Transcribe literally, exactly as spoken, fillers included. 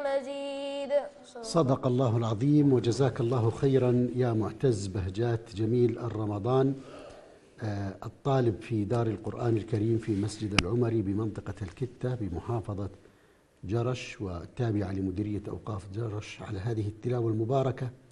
مجيد. صدق الله العظيم. وجزاك الله خيرا يا معتز بهجات جميل الرمضان، آه، الطالب في دار القرآن الكريم في مسجد العمري بمنطقة الكتة بمحافظة جرش، والتابعة لمديرية أوقاف جرش، على هذه التلاوة المباركة